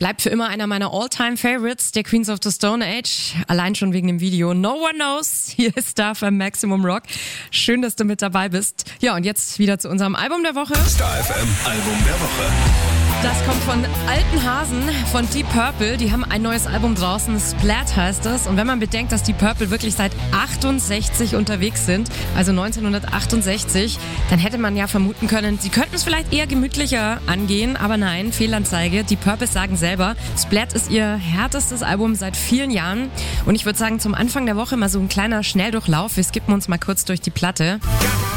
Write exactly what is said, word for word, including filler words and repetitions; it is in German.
Bleibt für immer einer meiner All-Time-Favorites, der Queens of the Stone Age. Allein schon wegen dem Video No One Knows. Hier ist Star für Maximum Rock. Schön, dass du mit dabei bist. Ja, und jetzt wieder zu unserem Album der Woche. Star F M Album der Woche. Das kommt von Alten Hasen, von Deep Purple. Die haben ein neues Album draußen, Splat heißt es. Und wenn man bedenkt, dass Deep Purple wirklich seit achtundsechzig unterwegs sind, also neunzehnhundertachtundsechzig, dann hätte man ja vermuten können, sie könnten es vielleicht eher gemütlicher angehen. Aber nein, Fehlanzeige. Deep Purple sagen selber, Splat ist ihr härtestes Album seit vielen Jahren. Und ich würde sagen, zum Anfang der Woche mal so ein kleiner Schnelldurchlauf. Wir skippen uns mal kurz durch die Platte.